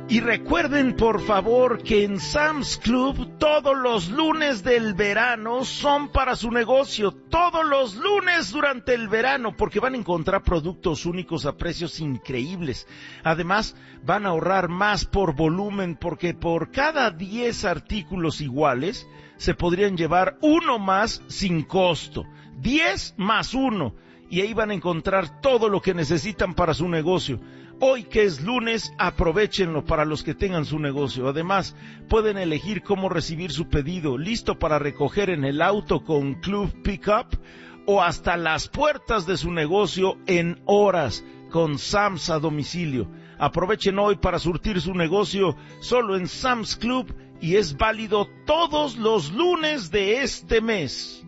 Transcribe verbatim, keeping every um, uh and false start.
Y recuerden, por favor, que en Sam's Club todos los lunes del verano son para su negocio. Todos los lunes durante el verano, porque van a encontrar productos únicos a precios increíbles. Además, van a ahorrar más por volumen, porque por cada diez artículos iguales, se podrían llevar uno más sin costo. diez más uno. Y ahí van a encontrar todo lo que necesitan para su negocio. Hoy que es lunes, aprovéchenlo para los que tengan su negocio. Además, pueden elegir cómo recibir su pedido, listo para recoger en el auto con Club Pickup o hasta las puertas de su negocio en horas con Sam's a domicilio. Aprovechen hoy para surtir su negocio solo en Sam's Club y es válido todos los lunes de este mes.